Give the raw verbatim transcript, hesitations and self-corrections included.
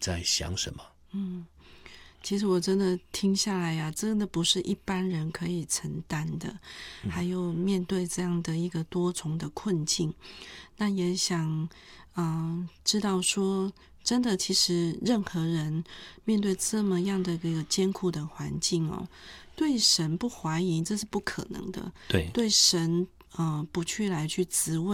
在想什么？ 嗯，其实我真的听下来呀、啊，真的不是一般人可以承担的。 嗯、 还有面对这样的一个多重的困境，那也想，嗯、呃，知道说，真的，其实任何人面对这么样的一个艰苦的环境哦，对神不怀疑，这是不可能的。 对， 对神，呃，不去来去质问。